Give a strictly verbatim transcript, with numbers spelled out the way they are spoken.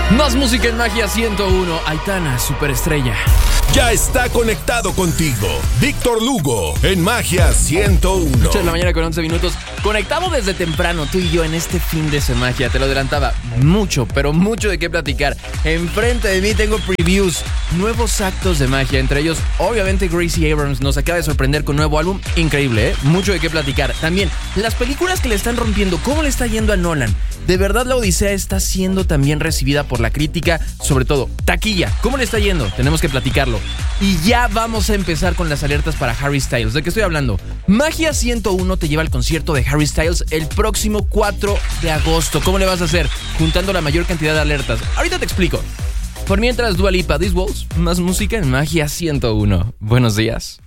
Más música en Magia ciento uno. Aitana, superestrella. Ya está conectado contigo Víctor Lugo en Magia ciento uno. ocho de la mañana con once minutos. Conectado desde temprano, tú y yo en este fin de Semagia. Te lo adelantaba. Mucho, pero mucho de qué platicar. Enfrente de mí tengo previews. Nuevos actos de magia. Entre ellos, obviamente, Gracie Abrams nos acaba de sorprender con nuevo álbum. Increíble, ¿eh? Mucho de qué platicar. También, las películas que le están rompiendo. ¿Cómo le está yendo a Nolan? De verdad, la Odisea está siendo también recibida por la crítica. Sobre todo, taquilla. ¿Cómo le está yendo? Tenemos que platicarlo. Y ya vamos a empezar con las alertas para Harry Styles. ¿De qué estoy hablando? Magia ciento uno te lleva al concierto de Harry Styles el próximo cuatro de agosto. ¿Cómo le vas a hacer? Juntando la mayor cantidad de alertas. Ahorita te explico. Por mientras, Dua Lipa, These Walls, más música en Magia ciento uno. Buenos días.